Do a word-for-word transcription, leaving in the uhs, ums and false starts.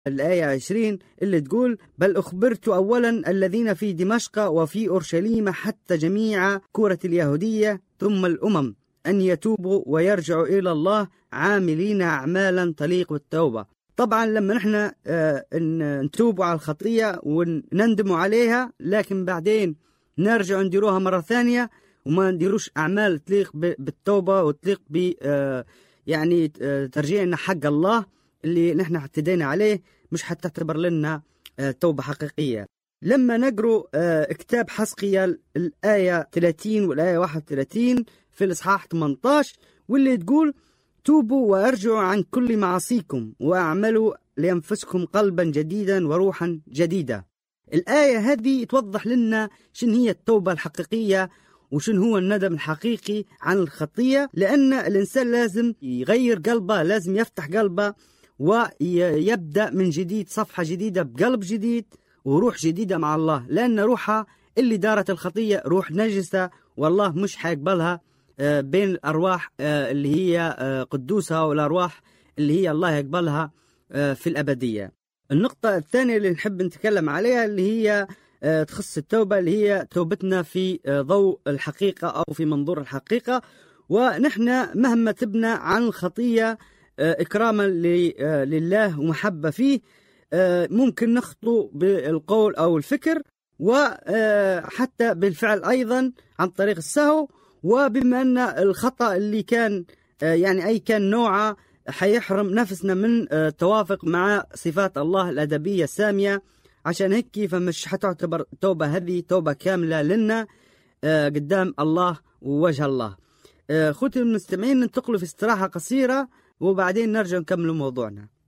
الآية عشرين اللي تقول: بل أخبرت أولا الذين في دمشق وفي أورشليم حتى جميع كرة اليهودية ثم الأمم أن يتوبوا ويرجعوا إلى الله عاملين أعمالا تليق بالتوبة. طبعا لما نحن نتوبوا على الخطية ونندموا عليها، لكن بعدين نرجع نديروها مرة ثانية وما نديروش أعمال تليق بالتوبة وتليق ب يعني ترجيعنا حق الله اللي نحن اعتدينا عليه، مش حتعتبر لنا توبة حقيقية. لما نقرأ كتاب حزقيال الآية ثلاثين والآية واحد وثلاثين في الإصحاح ثمانية عشر، واللي تقول: توبوا وارجعوا عن كل معاصيكم واعملوا لأنفسكم قلبا جديدا وروحا جديدة. الآية هذه توضح لنا شن هي التوبة الحقيقية وشن هو الندم الحقيقي عن الخطية، لأن الإنسان لازم يغير قلبه، لازم يفتح قلبه ويبدأ من جديد، صفحة جديدة بقلب جديد وروح جديدة مع الله، لأن روحها اللي دارت الخطية روح نجسة، والله مش حيقبلها بين الأرواح اللي هي قدوسة والأرواح اللي هي الله يقبلها في الأبدية. النقطة الثانية اللي نحب نتكلم عليها اللي هي تخص التوبة، اللي هي توبتنا في ضوء الحقيقة أو في منظور الحقيقة. ونحن مهما تبنا عن الخطية إكراما لله ومحبة فيه، ممكن نخطو بالقول أو الفكر وحتى بالفعل أيضا عن طريق السهو. وبما أن الخطأ اللي كان يعني أي كان نوعه حيحرم نفسنا من توافق مع صفات الله الأدبية السامية، عشان هيك فمش حتعتبر توبة هذه توبة كاملة لنا قدام الله ووجه الله. خوتي المستمعين، ننتقلوا في استراحة قصيرة وبعدين نرجع نكمل موضوعنا.